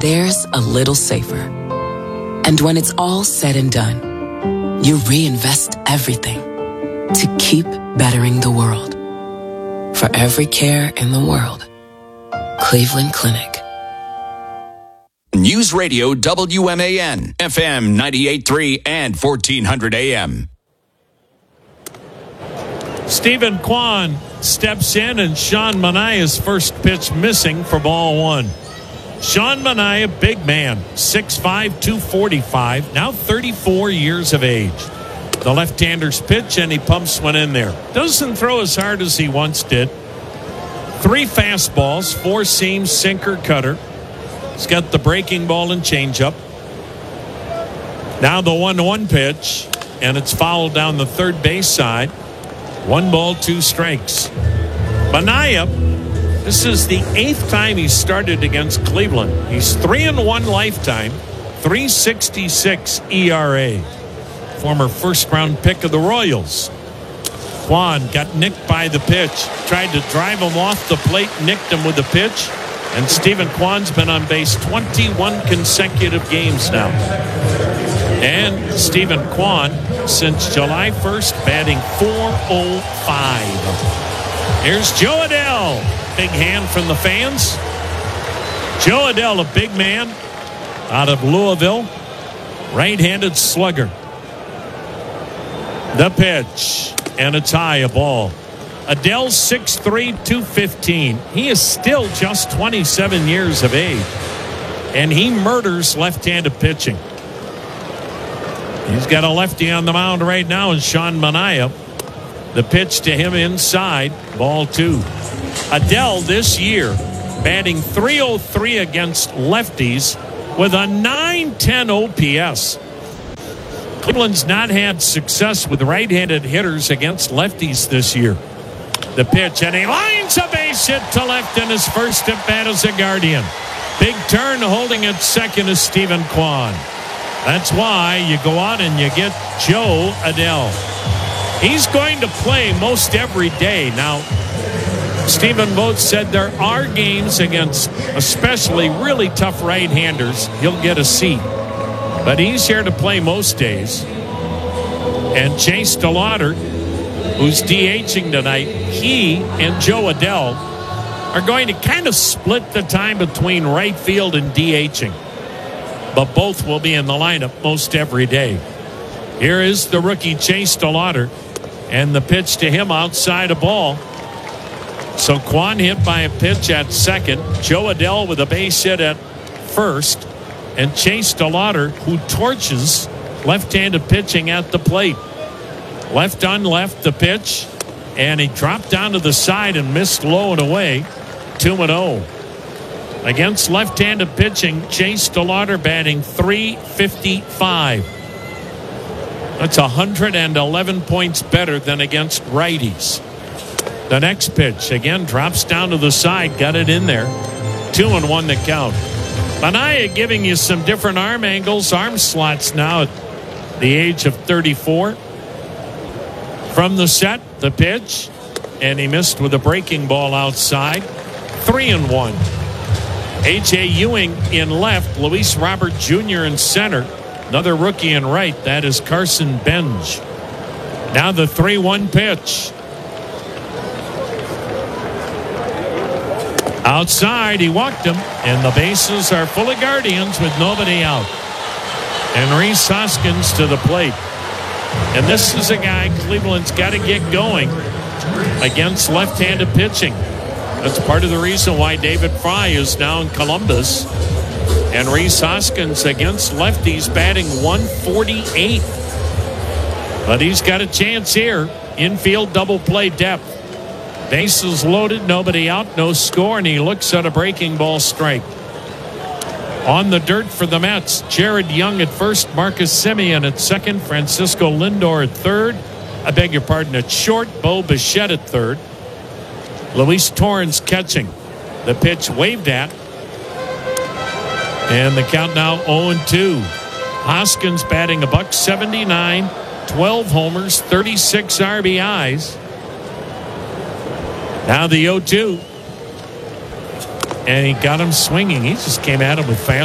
theirs a little safer. And when it's all said and done, you reinvest everything to keep bettering the world. For every care in the world, Cleveland Clinic. News Radio WMAN, FM 98.3 and 1400 AM. Stephen Kwan steps in, and Sean Manaya's first pitch missing for ball one. Sean Manaea, big man, 6'5", 245, now 34 years of age. The left-hander's pitch, and he pumps one in there. Doesn't throw as hard as he once did. 3 fastballs, 4 seams, sinker, cutter. He's got the breaking ball and changeup. Now the 1-1 pitch, and it's fouled down the third base side. 1 ball, 2 strikes. Manaea, this is the 8th time he's started against Cleveland. He's 3-1 lifetime, 3.66 ERA. Former first-round pick of the Royals. Kwan got nicked by the pitch. Tried to drive him off the plate, nicked him with the pitch. And Stephen Kwan's been on base 21 consecutive games now. And Stephen Kwan, since July 1st, batting .405. Here's Joe Adell. Big hand from the fans. Joe Adell, a big man out of Louisville. Right-handed slugger. The pitch. And it's high, a ball. Adell, 6'3", 215. He is still just 27 years of age. And he murders left-handed pitching. He's got a lefty on the mound right now, and Sean Manaea. The pitch to him inside, ball 2. Adell this year batting .303 against lefties with a .910 OPS. Cleveland's not had success with right-handed hitters against lefties this year. The pitch, and he lines a base hit to left in his first at bat as a Guardian. Big turn, holding at second is Stephen Kwan. That's why you go out and you get Joe Adell. He's going to play most every day. Now, Stephen Vogt said there are games against especially really tough right-handers. He'll get a seat. But he's here to play most days. And Chase DeLauder, who's DHing tonight, he and Joe Adell are going to kind of split the time between right field and DHing. But both will be in the lineup most every day. Here is the rookie Chase DeLauder, and the pitch to him outside a ball. So Kwan hit by a pitch at second, Joe Adell with a base hit at first, and Chase DeLauder, who torches left-handed pitching at the plate. Left on left, the pitch, and he dropped down to the side and missed low and away. 2-0. Against left-handed pitching, Chase DeLauder batting .355. That's 111 points better than against righties. The next pitch, again, drops down to the side, got it in there. 2-1 the count. Manaea giving you some different arm angles, arm slots now at the age of 34. From the set, the pitch, and he missed with a breaking ball outside. 3-1. A.J. Ewing in left, Luis Robert Jr. in center. Another rookie in right, that is Carson Benj. Now the 3-1 pitch. Outside, he walked him, and the bases are full of Guardians with nobody out. And Rhys Hoskins to the plate. And this is a guy Cleveland's got to get going against left-handed pitching. That's part of the reason why David Fry is now in Columbus. And Rhys Hoskins against lefties batting .148. But he's got a chance here. Infield double play depth. Bases loaded, nobody out, no score, and he looks at a breaking ball strike. On the dirt for the Mets, Jared Young at first, Marcus Semien at second, Francisco Lindor at third. I beg your pardon, at short, Bo Bichette at third. Luis Torrens catching. The pitch waved at. And the count now 0-2. Hoskins batting $179, 12 homers, 36 RBIs. Now the 0-2. And he got him swinging. He just came at him with fast.